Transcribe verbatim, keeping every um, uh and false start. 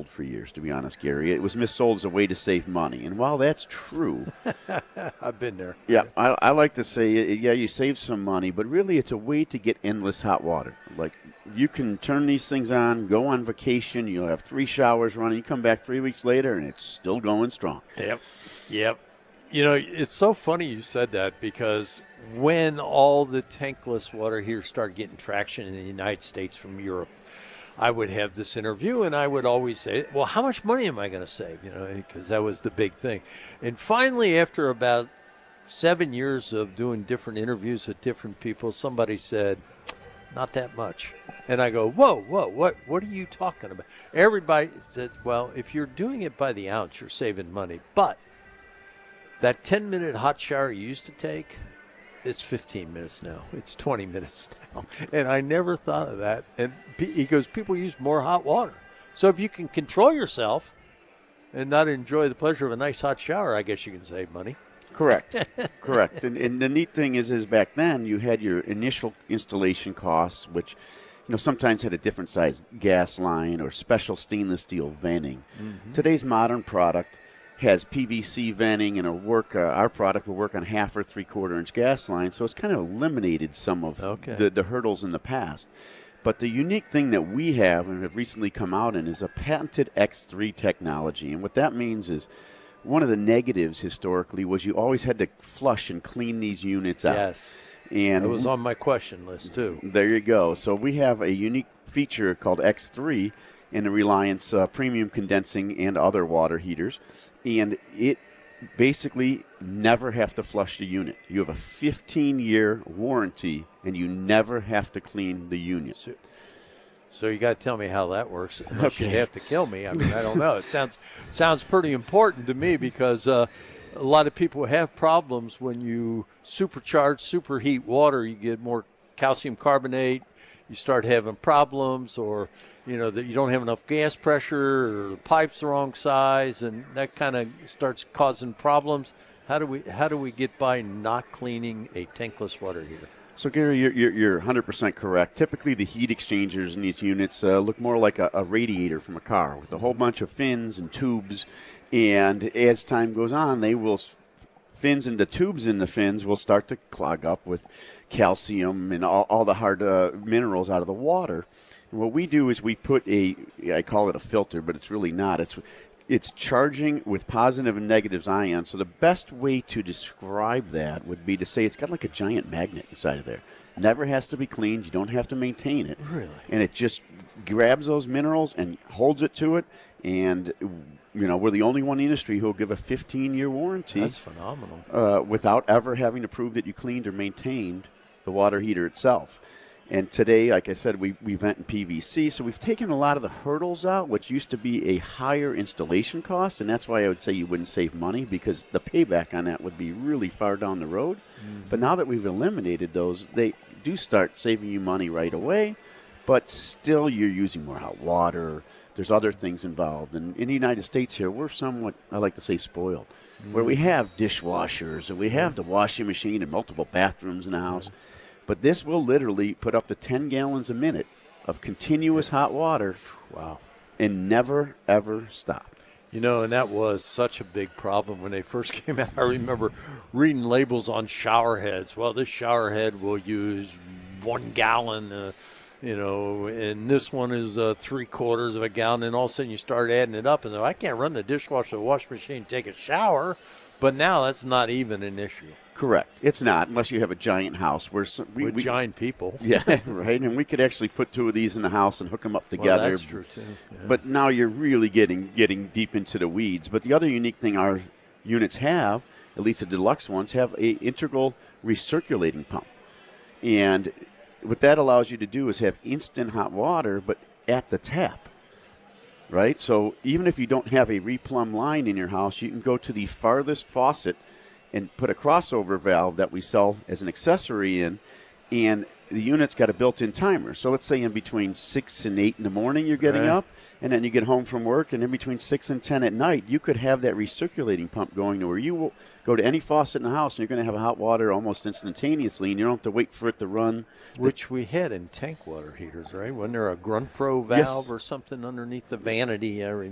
missold for years, to be honest, Gary. It was missold as a way to save money. And while that's true, I've been there. yeah, I, I like to say, yeah, you save some money, but really it's a way to get endless hot water. Like, you can turn these things on, go on vacation, you'll have three showers running, you come back three weeks later, and it's still going strong. Yep, yep. You know, it's so funny you said that, because when all the tankless water heaters started getting traction in the United States from Europe, I would have this interview and I would always say, well, how much money am I going to save? You know, because that was the big thing. And finally, after about seven years of doing different interviews with different people, somebody said, not that much. And I go, whoa, whoa, what, what are you talking about? Everybody said, well, if you're doing it by the ounce, you're saving money. But that ten-minute hot shower you used to take, it's fifteen minutes now. It's twenty minutes now. And I never thought of that. And he goes, people use more hot water. So if you can control yourself and not enjoy the pleasure of a nice hot shower, I guess you can save money. Correct, correct. And, and the neat thing is, is back then you had your initial installation costs, which, you know, sometimes had a different size gas line or special stainless steel venting. Mm-hmm. Today's modern product has P V C venting, and a work. Uh, our product will work on half or three quarter inch gas lines, so it's kind of eliminated some of okay. the, the hurdles in the past. But the unique thing that we have and have recently come out in is a patented X three technology, and what that means is, one of the negatives historically was you always had to flush and clean these units out. Yes. And that was on my question list, too. There you go. So we have a unique feature called X three in the Reliance uh, premium condensing and other water heaters. And it basically never have to flush the unit. You have a fifteen-year warranty, and you never have to clean the unit. So, so you got to tell me how that works, unless Okay. you have to kill me. I mean, I don't know. It sounds sounds pretty important to me, because uh, a lot of people have problems when you supercharge, superheat water. You get more calcium carbonate. You start having problems, or you know that you don't have enough gas pressure, or the pipe's the wrong size, and that kind of starts causing problems. How do we how do we get by not cleaning a tankless water heater? So, Gary, you're, you're, you're one hundred percent correct. Typically, the heat exchangers in these units uh, look more like a, a radiator from a car with a whole bunch of fins and tubes. And as time goes on, they will fins and the tubes in the fins will start to clog up with calcium and all, all the hard uh, minerals out of the water. And what we do is we put a, I call it a filter, but it's really not. It's It's charging with positive and negative ions. So the best way to describe that would be to say it's got like a giant magnet inside of there. Never has to be cleaned. You don't have to maintain it. Really? And it just grabs those minerals and holds it to it. And, you know, we're the only one in the industry who will give a fifteen-year warranty. That's phenomenal. Uh, without ever having to prove that you cleaned or maintained the water heater itself. And today, like I said, we, we vent in P V C, so we've taken a lot of the hurdles out, which used to be a higher installation cost, and that's why I would say you wouldn't save money, because the payback on that would be really far down the road. Mm-hmm. But now that we've eliminated those, they do start saving you money right away, but still you're using more hot water. There's other things involved. And in the United States here, we're somewhat, I like to say, spoiled, mm-hmm. where we have dishwashers, and we have the washing machine and multiple bathrooms in the house. Mm-hmm. But this will literally put up to ten gallons a minute of continuous hot water. Wow. And never, ever stop. You know, and that was such a big problem when they first came out. I remember reading labels on shower heads. Well, this shower head will use one gallon, uh, you know, and this one is uh, three quarters of a gallon. And all of a sudden you start adding it up, and I can't run the dishwasher, the washing machine, take a shower. But now that's not even an issue. Correct. It's not, unless you have a giant house where some, we, with we, giant people. Yeah, right. And we could actually put two of these in the house and hook them up together. Well, that's true too. Yeah. But now you're really getting getting deep into the weeds. But the other unique thing our units have, at least the deluxe ones, have a integral recirculating pump. And what that allows you to do is have instant hot water, but at the tap. Right? So even if you don't have a replumb line in your house, you can go to the farthest faucet and put a crossover valve that we sell as an accessory in, and the unit's got a built-in timer. So let's say in between six and eight in the morning you're getting right. up, and then you get home from work, and in between six and ten at night, you could have that recirculating pump going to where you will go to any faucet in the house, and you're going to have hot water almost instantaneously, and you don't have to wait for it to run. Which we had in tank water heaters, right? Wasn't there a Grunfro valve yes. or something underneath the vanity? I